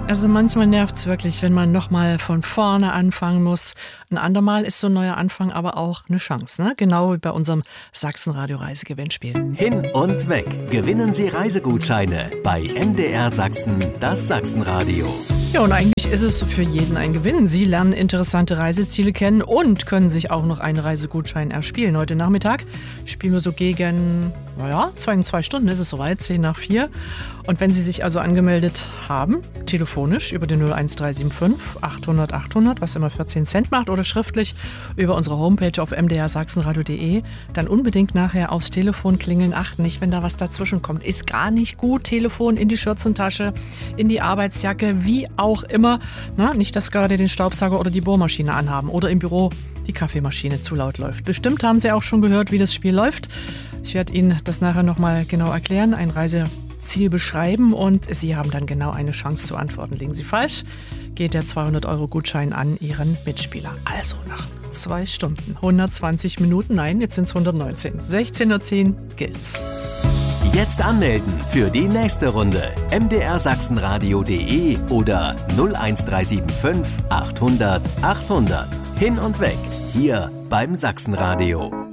Also manchmal nervt's wirklich, wenn man nochmal von vorne anfangen muss. Ein andermal ist so ein neuer Anfang aber auch eine Chance, ne? Genau wie bei unserem Sachsen-Radio-Reisegewinnspiel. Hin und weg. Gewinnen Sie Reisegutscheine bei MDR Sachsen, das Sachsenradio. Ja, und eigentlich ist es für jeden ein Gewinn. Sie lernen interessante Reiseziele kennen und können sich auch noch einen Reisegutschein erspielen. Heute Nachmittag spielen wir so gegen, in 2 Stunden ist es soweit, 3:10. Und wenn Sie sich also angemeldet haben, telefonisch über den 01375 800 800, was immer 14 Cent macht, oder schriftlich über unsere Homepage auf mdrsachsenradio.de, dann unbedingt nachher aufs Telefon klingeln. Achten nicht, wenn da was dazwischen kommt. Ist gar nicht gut. Telefon in die Schürzentasche, in die Arbeitsjacke, wie auch immer. Na, nicht, dass gerade den Staubsauger oder die Bohrmaschine anhaben oder im Büro die Kaffeemaschine zu laut läuft. Bestimmt haben Sie auch schon gehört, wie das Spiel läuft. Ich werde Ihnen das nachher nochmal genau erklären, ein Reiseziel beschreiben und Sie haben dann genau eine Chance zu antworten. Liegen Sie falsch, geht der 200-Euro-Gutschein an Ihren Mitspieler. Also nach 2 Stunden, 120 Minuten, nein, jetzt sind es 119. 16:10 Uhr gilt's. Jetzt anmelden für die nächste Runde. mdrsachsenradio.de oder 01375 800 800. Hin und weg, hier beim Sachsenradio.